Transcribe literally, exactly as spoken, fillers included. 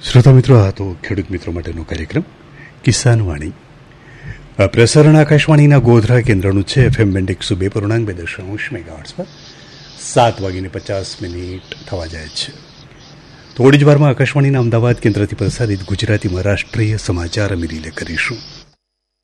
શ્રોતા મિત્રો, આ તો ખેડૂત મિત્રો માટેનો કાર્યક્રમ કિસાન વાણી. આ પ્રસારણ આકાશવાણીના ગોધરા કેન્દ્રનું છે. એફએમ બેન્ડ એકસો બે પૂર્ણાંક બે દશાંશ મેગાહર્ટ્ઝ પર સાત વાગીને પચાસ મિનિટ થવા જાય છે. થોડી જ વારમાં આકાશવાણીના અમદાવાદ કેન્દ્રથી પ્રસારિત ગુજરાતીમાં રાષ્ટ્રીય સમાચાર અમે રીલે કરીશું.